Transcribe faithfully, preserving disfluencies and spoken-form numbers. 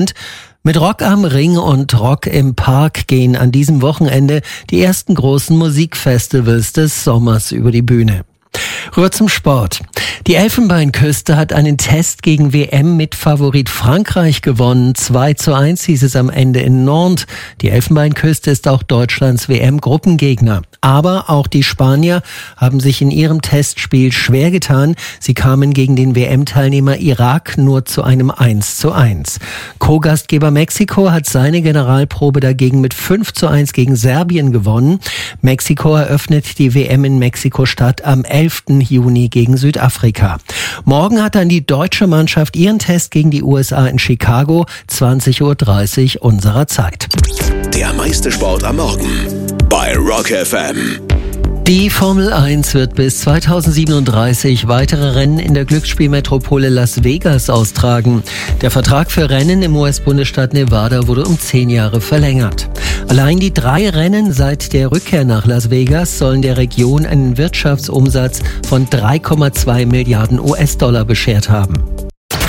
Mit Rock am Ring und Rock im Park gehen an diesem Wochenende die ersten großen Musikfestivals des Sommers über die Bühne. Rüber zum Sport. Die Elfenbeinküste hat einen Test gegen W M-Mitfavorit Frankreich gewonnen. zwei zu eins hieß es am Ende in Nantes. Die Elfenbeinküste ist auch Deutschlands W M-Gruppengegner. Aber auch die Spanier haben sich in ihrem Testspiel schwer getan. Sie kamen gegen den W M-Teilnehmer Irak nur zu einem eins zu eins. Co-Gastgeber Mexiko hat seine Generalprobe dagegen mit fünf zu eins gegen Serbien gewonnen. Mexiko eröffnet die W M in Mexiko-Stadt am elften Juni gegen Südafrika. Morgen hat dann die deutsche Mannschaft ihren Test gegen die U S A in Chicago, zwanzig Uhr dreißig unserer Zeit. Der meiste Sport am Morgen bei Rock F M. Die Formel eins wird bis zweitausendsiebenunddreißig weitere Rennen in der Glücksspielmetropole Las Vegas austragen. Der Vertrag für Rennen im U S-Bundesstaat Nevada wurde um zehn Jahre verlängert. Allein die drei Rennen seit der Rückkehr nach Las Vegas sollen der Region einen Wirtschaftsumsatz von drei Komma zwei Milliarden U S-Dollar beschert haben.